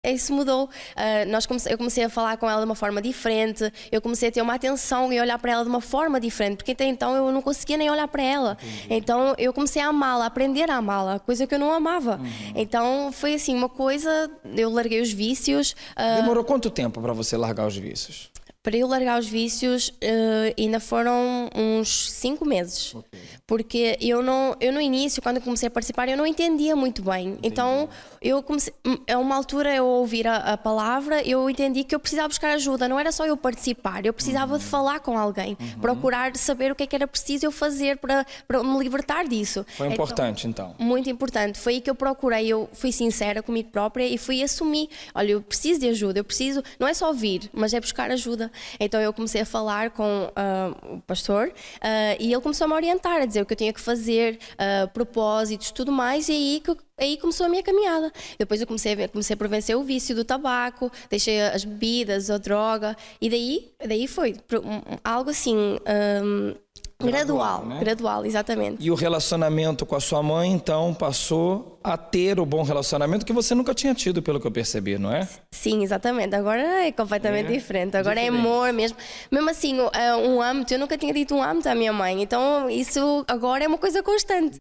Isso mudou. Eu comecei a falar com ela de uma forma diferente, eu comecei a ter uma atenção e olhar para ela de uma forma diferente, porque até então eu não conseguia nem olhar para ela. Então eu comecei a amá-la, a aprender a amá-la, coisa que eu não amava. Então foi assim, uma coisa, eu larguei os vícios. Demorou quanto tempo para você largar os vícios? Para eu largar os vícios, ainda foram uns 5 meses. Porque eu no início, quando eu comecei a participar, eu não entendia muito bem. Então, eu comecei, a uma altura, eu ouvir a palavra, eu entendi que eu precisava buscar ajuda. Não era só eu participar, eu precisava de falar com alguém. Procurar saber o que é que era preciso eu fazer para me libertar disso. Foi importante, então? Muito importante. Foi aí que eu procurei, eu fui sincera comigo própria e fui assumir. Olha, eu preciso de ajuda, eu preciso, não é só ouvir, mas é buscar ajuda. Então eu comecei a falar com o pastor e ele começou a me orientar, a dizer o que eu tinha que fazer, propósitos, tudo mais, e aí começou a minha caminhada. Depois eu comecei a vencer o vício do tabaco, deixei as bebidas, a droga, e daí foi algo assim... Gradual, né? Gradual, exatamente. E o relacionamento com a sua mãe, então, passou a ter o bom relacionamento que você nunca tinha tido, pelo que eu percebi, não é? Sim, exatamente. Agora é completamente diferente. Agora é amor mesmo. Mesmo assim, um âmbito, eu nunca tinha dito um âmbito à minha mãe. Então, isso agora é uma coisa constante.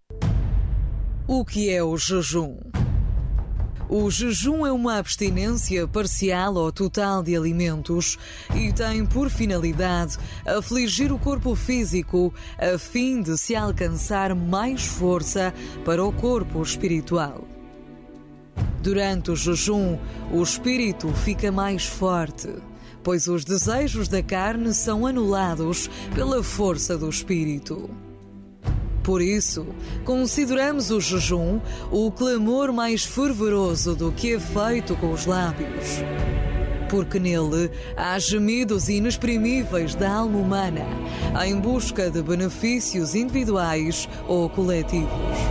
O que é o jejum? O jejum é uma abstinência parcial ou total de alimentos e tem por finalidade afligir o corpo físico a fim de se alcançar mais força para o corpo espiritual. Durante o jejum, o espírito fica mais forte, pois os desejos da carne são anulados pela força do espírito. Por isso, consideramos o jejum o clamor mais fervoroso do que é feito com os lábios. Porque nele há gemidos inexprimíveis da alma humana em busca de benefícios individuais ou coletivos.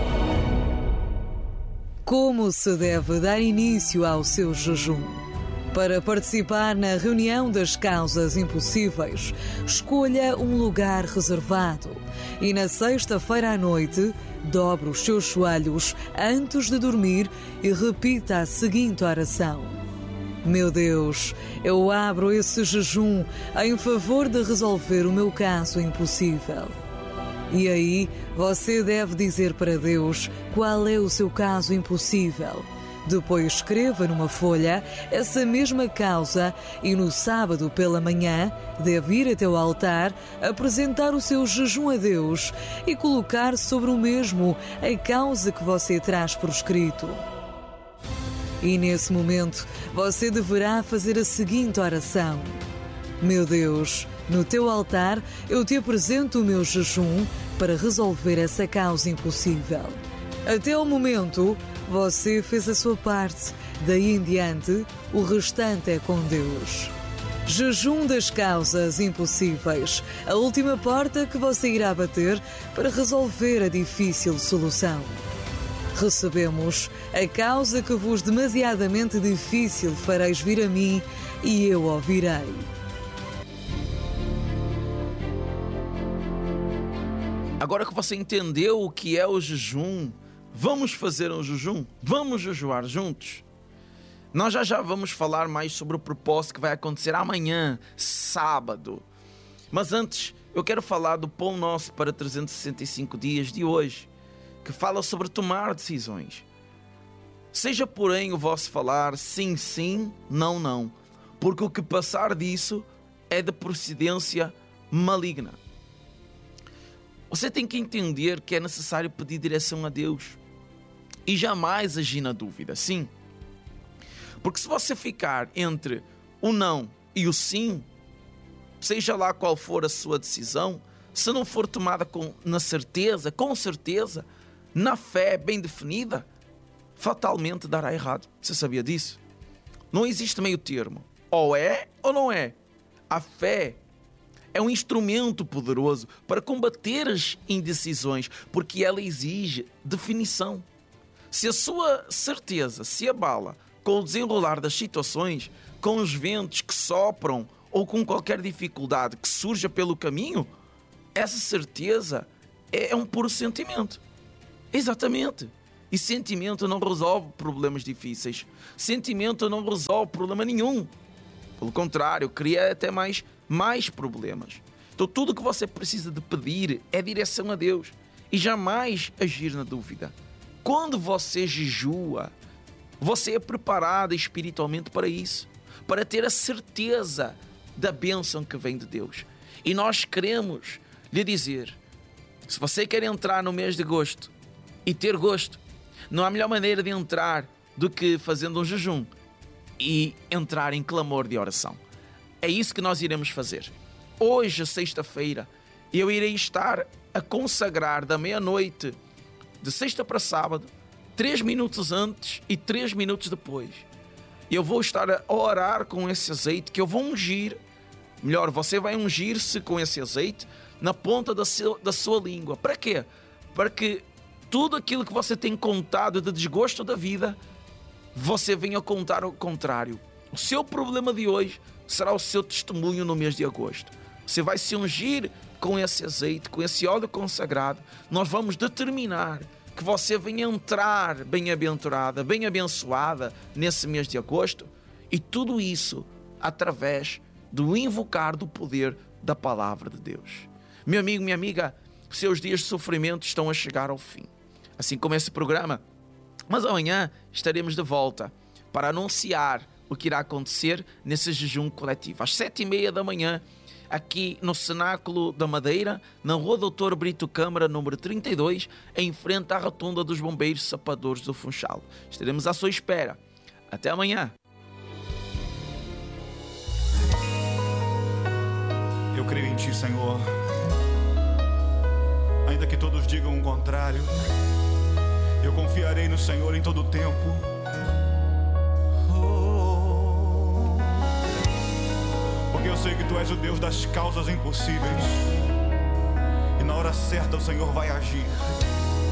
Como se deve dar início ao seu jejum? Para participar na reunião das causas impossíveis, escolha um lugar reservado e na sexta-feira à noite, dobre os seus joelhos antes de dormir e repita a seguinte oração: Meu Deus, eu abro esse jejum em favor de resolver o meu caso impossível. E aí, você deve dizer para Deus qual é o seu caso impossível. Depois escreva numa folha essa mesma causa e no sábado pela manhã deve ir até o altar, apresentar o seu jejum a Deus e colocar sobre o mesmo a causa que você traz por escrito. E nesse momento você deverá fazer a seguinte oração: Meu Deus, no teu altar eu te apresento o meu jejum para resolver essa causa impossível. Até o momento, você fez a sua parte. Daí em diante, o restante é com Deus. Jejum das causas impossíveis. A última porta que você irá bater para resolver a difícil solução. Recebemos a causa que vos demasiadamente difícil fareis vir a mim e eu ouvirei. Agora que você entendeu o que é o jejum, vamos fazer um jejum? Vamos jejuar juntos? Nós já vamos falar mais sobre o propósito que vai acontecer amanhã, sábado. Mas antes, eu quero falar do Pão Nosso para 365 dias de hoje, que fala sobre tomar decisões. Seja, porém, o vosso falar sim, sim, não, não, porque o que passar disso é de procedência maligna. Você tem que entender que é necessário pedir direção a Deus e jamais agir na dúvida, sim. Porque se você ficar entre o não e o sim, seja lá qual for a sua decisão, se não for tomada com certeza, na fé bem definida, fatalmente dará errado. Você sabia disso? Não existe meio termo. Ou é ou não é. A fé é um instrumento poderoso para combater as indecisões, porque ela exige definição. Se a sua certeza se abala com o desenrolar das situações, com os ventos que sopram ou com qualquer dificuldade que surja pelo caminho, essa certeza é um puro sentimento. Exatamente. E sentimento não resolve problemas difíceis. Sentimento não resolve problema nenhum. Pelo contrário, cria até mais problemas. Então tudo que você precisa de pedir é direção a Deus e jamais agir na dúvida. Quando você jejua, você é preparado espiritualmente para isso, para ter a certeza da bênção que vem de Deus. E nós queremos lhe dizer, se você quer entrar no mês de agosto e ter gosto, não há melhor maneira de entrar do que fazendo um jejum e entrar em clamor de oração. É isso que nós iremos fazer. Hoje, sexta-feira, eu irei estar a consagrar da meia-noite de sexta para sábado, 3 minutos antes e 3 minutos depois. Eu vou estar a orar com esse azeite que eu vou ungir. Melhor, você vai ungir-se com esse azeite na ponta da sua língua. Para quê? Para que tudo aquilo que você tem contado de desgosto da vida, você venha contar o contrário. O seu problema de hoje será o seu testemunho no mês de agosto. Você vai se ungir com esse azeite, com esse óleo consagrado. Nós vamos determinar que você venha entrar bem-aventurada, bem abençoada nesse mês de agosto. E tudo isso através do invocar do poder da palavra de Deus. Meu amigo, minha amiga, seus dias de sofrimento estão a chegar ao fim. Assim como esse programa. Mas amanhã estaremos de volta para anunciar o que irá acontecer nesse jejum coletivo. Às 7h30 da manhã, aqui no Cenáculo da Madeira, na Rua Doutor Brito Câmara, número 32, em frente à Rotunda dos Bombeiros Sapadores do Funchal. Estaremos à sua espera. Até amanhã. Eu creio em Ti, Senhor. Ainda que todos digam o contrário, eu confiarei no Senhor em todo o tempo. Porque eu sei que Tu és o Deus das causas impossíveis. E na hora certa o Senhor vai agir.